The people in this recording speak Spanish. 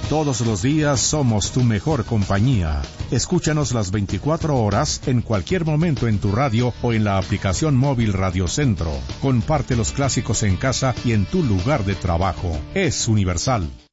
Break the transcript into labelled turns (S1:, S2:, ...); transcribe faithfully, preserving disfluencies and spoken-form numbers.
S1: Todos los días somos tu mejor compañía. Escúchanos las veinticuatro horas, en cualquier momento en tu radio o en la aplicación móvil Radio Centro. Comparte los clásicos en casa y en tu lugar de trabajo. Es Universal.